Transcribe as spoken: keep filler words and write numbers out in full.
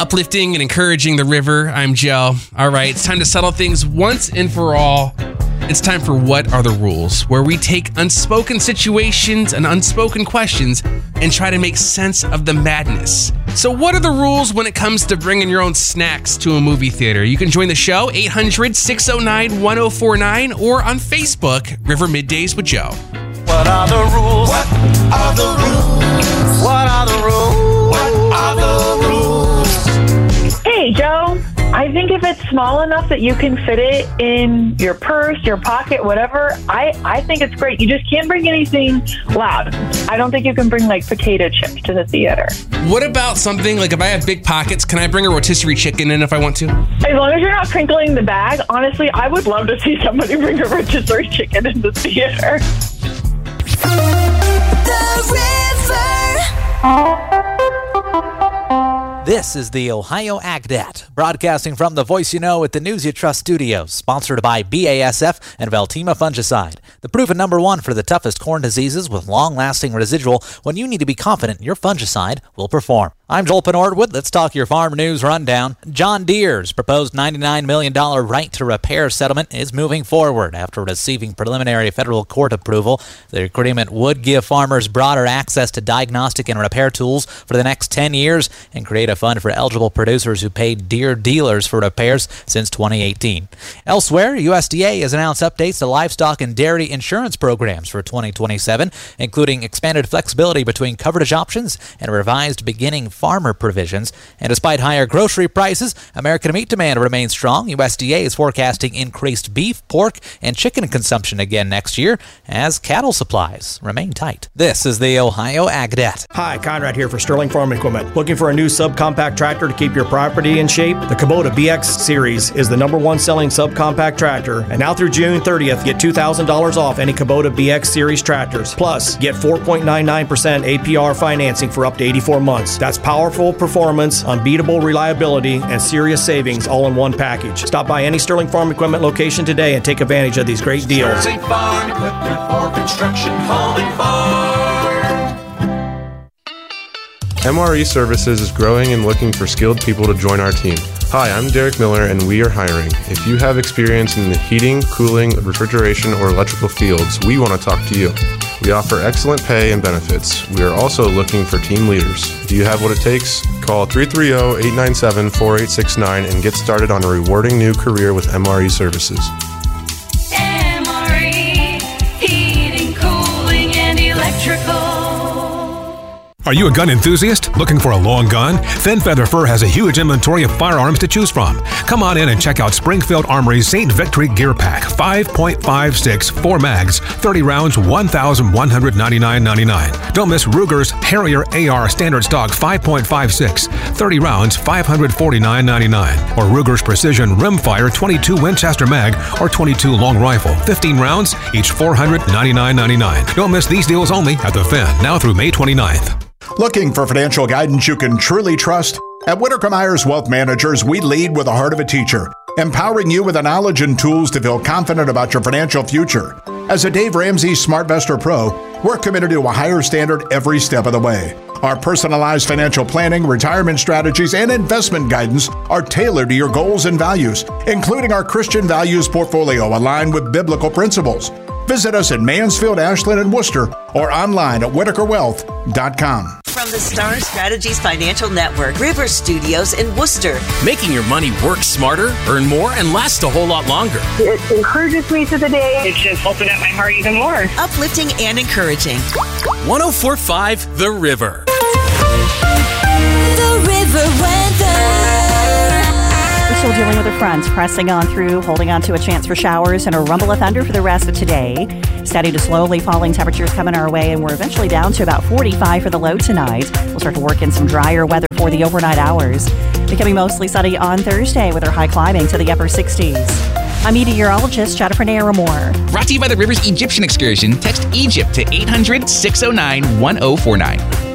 uplifting and encouraging the river. I'm Joe. All right, it's time to settle things once and for all. It's time for What Are the Rules, where we take unspoken situations and unspoken questions and try to make sense of the madness. So what are the rules when it comes to bringing your own snacks to a movie theater? You can join the show, eight hundred, six oh nine, one oh four nine, or on Facebook, River Middays with Joe. What are the rules? What are the rules? What are the rules? What are the rules? Hey, Joe. I think if it's small enough that you can fit it in your purse, your pocket, whatever, I, I think it's great. You just can't bring anything loud. I don't think you can bring, like, potato chips to the theater. What about something, like, if I have big pockets, can I bring a rotisserie chicken in if I want to? As long as you're not crinkling the bag, honestly, I would love to see somebody bring a rotisserie chicken in the theater. The River. This is the Ohio AgDat, broadcasting from the Voice You Know at the News You Trust studios, sponsored by B A S F and Veltima Fungicide, the proven number one for the toughest corn diseases with long-lasting residual when you need to be confident your fungicide will perform. I'm Joel Penordwood. Let's talk your farm news rundown. John Deere's proposed ninety-nine million dollars right to repair settlement is moving forward after receiving preliminary federal court approval. The agreement would give farmers broader access to diagnostic and repair tools for the next ten years and create a fund for eligible producers who paid Deere dealers for repairs since twenty eighteen. Elsewhere, U S D A has announced updates to livestock and dairy insurance programs for twenty twenty-seven, including expanded flexibility between coverage options and revised beginning farmer provisions. And despite higher grocery prices, American meat demand remains strong. U S D A is forecasting increased beef, pork, and chicken consumption again next year as cattle supplies remain tight. This is the Ohio AgDat. Hi, Conrad here for Sterling Farm Equipment. Looking for a new subcompact tractor to keep your property in shape? The Kubota B X Series is the number one selling subcompact tractor, and now through June thirtieth, get two thousand dollars off any Kubota B X Series tractors. Plus, get four point nine nine percent A P R financing for up to eighty-four months. That's powerful performance, unbeatable reliability, and serious savings all in one package. Stop by any Sterling Farm Equipment location today and take advantage of these great deals. Sterling Farm Equipment for construction, home, and farm. M R E Services is growing and looking for skilled people to join our team. Hi, I'm Derek Miller, and we are hiring. If you have experience in the heating, cooling, refrigeration, or electrical fields, we want to talk to you. We offer excellent pay and benefits. We are also looking for team leaders. Do you have what it takes? Call three three zero, eight nine seven, four eight six nine and get started on a rewarding new career with M R E Services. M R E, heating, cooling, and electrical. Are you a gun enthusiast looking for a long gun? Thin Feather Fur has a huge inventory of firearms to choose from. Come on in and check out Springfield Armory's Saint Victory Gear Pack. five point five six, four mags, thirty rounds, one thousand one hundred ninety-nine dollars and ninety-nine cents. Don't miss Ruger's Harrier A R Standard Stock five point five six, thirty rounds, five hundred forty-nine dollars and ninety-nine cents. Or Ruger's Precision Rimfire twenty-two Winchester Mag or twenty-two Long Rifle, fifteen rounds, each four hundred ninety-nine dollars and ninety-nine cents. Don't miss these deals only at the Finn, now through May twenty-ninth. Looking for financial guidance you can truly trust? At Whitaker Myers Wealth Managers, we lead with the heart of a teacher, empowering you with the knowledge and tools to feel confident about your financial future. As a Dave Ramsey SmartVestor Pro, we're committed to a higher standard every step of the way. Our personalized financial planning, retirement strategies, and investment guidance are tailored to your goals and values, including our Christian values portfolio aligned with biblical principles. Visit us in Mansfield, Ashland, and Worcester, or online at whitaker wealth dot com. From the Star Strategies Financial Network, River Studios in Worcester. Making your money work smarter, earn more, and last a whole lot longer. It encourages me to the day. It's just opened up my heart even more. Uplifting and encouraging. one oh four point five The River. The River weather. We're still dealing with the fronts pressing on through, holding on to a chance for showers and a rumble of thunder for the rest of today. Steady to slowly falling temperatures coming our way, and we're eventually down to about forty-five for the low tonight. We'll start to work in some drier weather for the overnight hours. Becoming mostly sunny on Thursday with our high climbing to the upper sixties. I'm meteorologist Jennifer Naramore. Brought to you by the Rivers Egyptian Excursion. Text Egypt to eight hundred, six oh nine, one oh four nine.